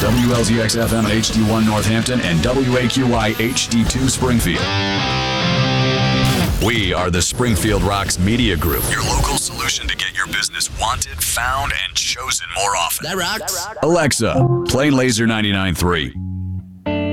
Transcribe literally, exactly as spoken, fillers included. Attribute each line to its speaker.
Speaker 1: W L Z X F M H D one Northampton and W A Q Y H D two Springfield. We are the Springfield Rocks Media Group, your local solution to get your business wanted, found, and chosen more often.
Speaker 2: That rocks.
Speaker 1: Alexa, play Laser ninety-nine point three.